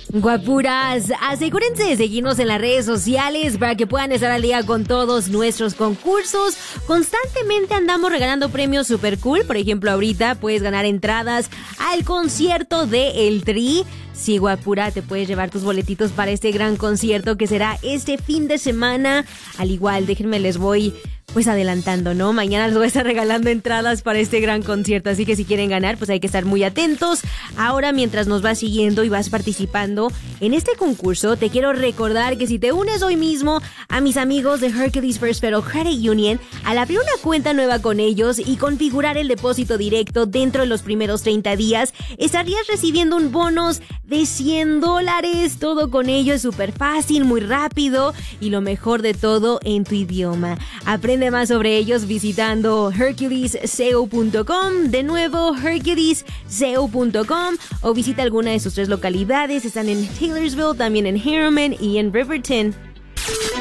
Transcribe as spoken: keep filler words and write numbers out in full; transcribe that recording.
Guapuras, asegúrense de seguirnos en las redes sociales para que puedan estar al día con todos nuestros concursos. Constantemente andamos regalando premios super cool. Por ejemplo, ahorita puedes ganar entradas al concierto de El Tri. Sí, guapura, te puedes llevar tus boletitos para este gran concierto que será este fin de semana. Al igual, déjenme les voy pues adelantando, ¿no? Mañana les voy a estar regalando entradas para este gran concierto, así que si quieren ganar, pues hay que estar muy atentos. Ahora, mientras nos vas siguiendo y vas participando en este concurso, te quiero recordar que si te unes hoy mismo a mis amigos de Hercules First Federal Credit Union, al abrir una cuenta nueva con ellos y configurar el depósito directo dentro de los primeros treinta días, estarías recibiendo un bonus de cien dólares. Todo con ello es súper fácil, muy rápido y lo mejor de todo, en tu idioma. Aprende más sobre ellos visitando hercules co punto com, de nuevo hercules co punto com, o visita alguna de sus tres localidades. Están en Taylorsville, también en Harriman y en Riverton.